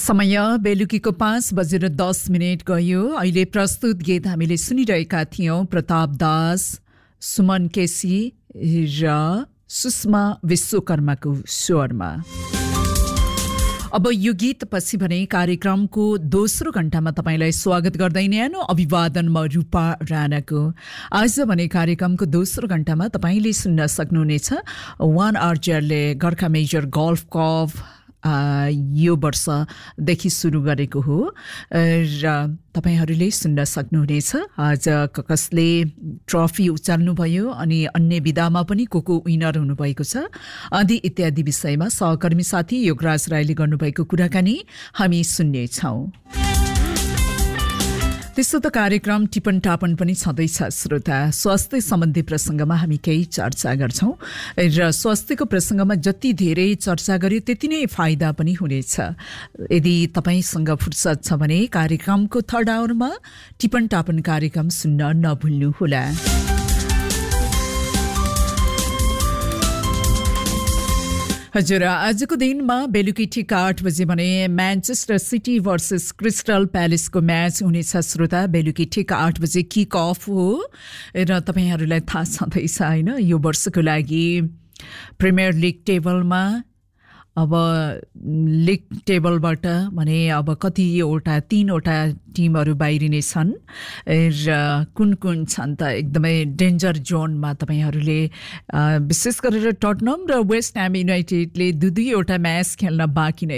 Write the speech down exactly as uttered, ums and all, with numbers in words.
समय बेलुकीको पाँच बजेर दस मिनट गयो। अहिले प्रस्तुत गीत हामीले सुनिरहेका थियौं प्रताप दास, सुमन केसी र सुषमा विश्वकर्माको स्वरमा। अब यो गीत पछि भने कार्यक्रमको दोस्रो घण्टामा तपाईलाई स्वागत गर्दै न्यानो अभिवादन म रूपा राणाको। आज भने कार्यक्रमको दोस्रो घण्टामा तपाईले सुन्न सक्नुहुनेछ one आर्चरले Gorkha major golf cup यो वर्षदेखि सुरु गरेको हो र तपाईहरूले सुन्न सक्नुहुनेछ आज कसले ट्रफी उचाल्नुभयो अनि अन्य विधामा पनि को को विनर हुनुभएको छ आदि इत्यादि विषयमा सहकर्मी साथी योगराज राईले गर्नुभएको कुराकानी हामी सुन्नेछौं। त्यसो त कार्यक्रम टिपन टापन पनि छँदैछ श्रोता। स्वास्थ्य सम्बन्धी प्रसङ्गमा हामी केही चर्चा गर्छौं र स्वास्थ्यको प्रसङ्गमा जति धेरै चर्चा गर्यो त्यति नै फाइदा पनि हुनेछ। यदि तपाईसँग फुर्सद छ भने कार्यक्रमको थर्ड आवरमा टिपन टापन कार्यक्रम सुन्न नभुल्नुहोला। हजुर, आजको दिनमा बेलुकी ठिक आठ बजे भने Manchester city versus crystal प्यालेसको match हुनेछ श्रोता। बेलुकी ठिक आठ बजे किक अफ हो र तपाईहरूलाई थाहा छँदैछ हैन, यो वर्षको लागि प्रिमियर लिग टेबलमा अब लिग टेबलबाट भने अब कतिवटा तीनवटा टिमहरू बाहिरिने छन् र कुन कुन छन् त एकदमै डेन्जर जोनमा। तपाईहरूले विशेष गरेर टटनम र वेस्ट ह्याम युनाइटेडले दुई दुईवटा म्याच खेल्न बाँकी नै